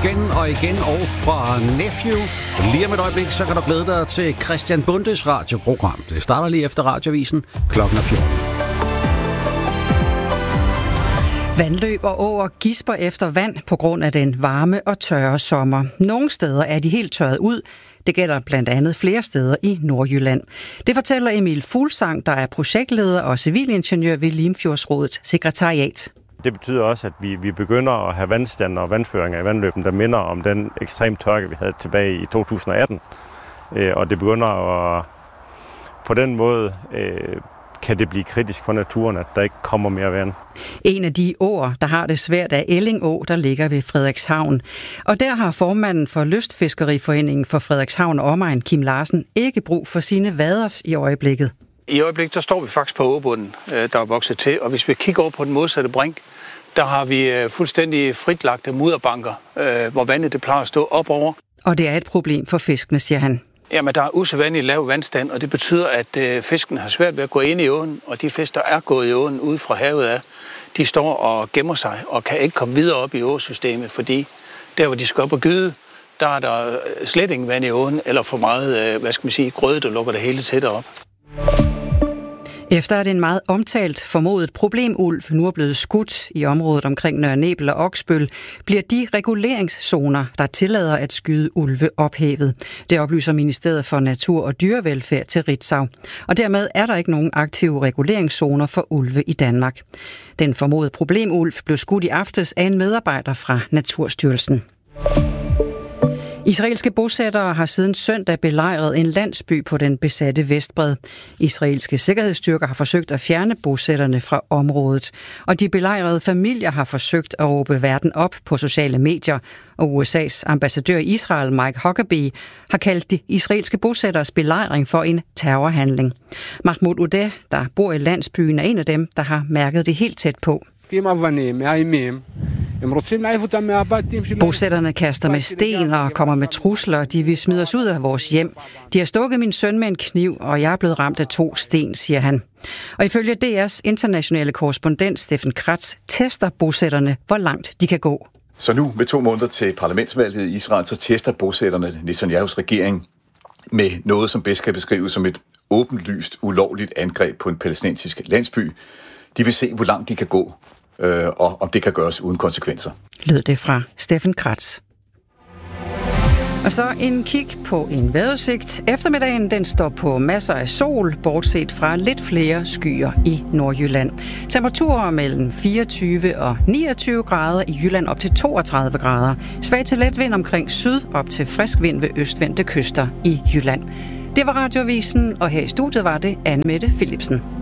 igen og igen og fra Nephew. Lige om et øjeblik, så kan du glæde dig til Christian Bundes radioprogram. Det starter lige efter Radioavisen klokken 14. Vandløb og åer gisper efter vand på grund af den varme og tørre sommer. Nogle steder er de helt tørret ud. Det gælder blandt andet flere steder i Nordjylland. Det fortæller Emil Fuglsang, der er projektleder og civilingeniør ved Limfjordsrådets sekretariat. Det betyder også, at vi begynder at have vandstand og vandføringer i vandløben, der minder om den ekstrem tørke, vi havde tilbage i 2018. Og det begynder at på den måde kan det blive kritisk for naturen, at der ikke kommer mere vand. En af de åer, der har det svært, er Elling Å, der ligger ved Frederikshavn. Og der har formanden for Lystfiskeriforeningen for Frederikshavn og omegn, Kim Larsen, ikke brug for sine vaders i øjeblikket. I øjeblikket der står vi faktisk på åbunden, der er vokset til. Og hvis vi kigger over på den modsatte brink, der har vi fuldstændig fritlagte mudderbanker, hvor vandet det plejer at stå op over. Og det er et problem for fiskene, siger han. Jamen, der er usædvanligt lav vandstand, og det betyder, at fisken har svært ved at gå ind i åen, og de fisk, der er gået i åen ude fra havet af, de står og gemmer sig og kan ikke komme videre op i åsystemet, fordi der, hvor de skal op og gyde, der er der slet ingen vand i åen, eller for meget, grøde, der lukker det hele tæt op. Efter at en meget omtalt formodet problemulv nu er blevet skudt i området omkring Nørre Nebel og Oksbøl, bliver de reguleringszoner, der tillader at skyde ulve, ophævet. Det oplyser Ministeriet for Natur og Dyrevelfærd til Ritzau. Og dermed er der ikke nogen aktive reguleringszoner for ulve i Danmark. Den formodede problemulv blev skudt i aftes af en medarbejder fra Naturstyrelsen. Israelske bosættere har siden søndag belejret en landsby på den besatte Vestbred. Israelske sikkerhedsstyrker har forsøgt at fjerne bosætterne fra området, og de belejrede familier har forsøgt at råbe verden op på sociale medier, og USA's ambassadør i Israel, Mike Huckabee, har kaldt de israelske bosætteres belejring for en terrorhandling. Mahmoud Udeh, der bor i landsbyen, er en af dem, der har mærket det helt tæt på. Bosætterne kaster med sten og kommer med trusler. De vil smide os ud af vores hjem. De har stukket min søn med en kniv, og jeg er blevet ramt af 2 sten, siger han. Og ifølge DR's internationale korrespondent Steffen Kratz tester bosætterne, hvor langt de kan gå. Så nu med 2 måneder til parlamentsvalget i Israel, så tester bosætterne Netanyahus regering med noget, som bedst kan beskrives som et åbenlyst, ulovligt angreb på en palæstinensisk landsby. De vil se, hvor langt de kan gå, og om det kan gøres uden konsekvenser. Lød det fra Steffen Kratz. Og så en kig på en vejrudsigt. Eftermiddagen den står på masser af sol, bortset fra lidt flere skyer i Nordjylland. Temperaturer mellem 24 og 29 grader, i Jylland op til 32 grader. Svag til let vind omkring syd, op til frisk vind ved østvendte kyster i Jylland. Det var Radioavisen, og her i studiet var det Anne Mette Philipsen.